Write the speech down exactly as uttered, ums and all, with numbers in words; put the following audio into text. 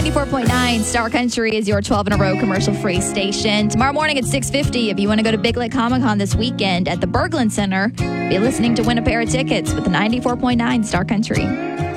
ninety-four point nine Star Country is your twelve in a row commercial-free station. Tomorrow morning at six fifty, if you want to go to Big Lake Comic-Con this weekend at the Berglund Center, be listening to win a pair of tickets with the ninety-four point nine Star Country.